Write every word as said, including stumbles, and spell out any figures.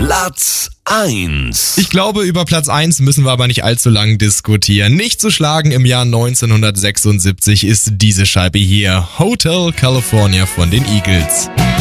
Platz eins. Ich glaube, über Platz eins müssen wir aber nicht allzu lang diskutieren. Nicht zu schlagen im Jahr neunzehnhundertsechsundsiebzig ist diese Scheibe hier. Hotel California von den Eagles.